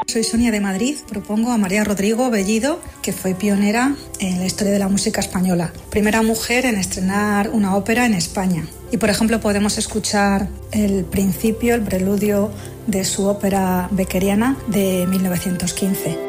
Soy Sonia de Madrid. Propongo a María Rodrigo Bellido, que fue pionera en la historia de la música española. Primera mujer en estrenar una ópera en España. Y, por ejemplo, podemos escuchar el principio, el preludio de su ópera beckeriana de 1915.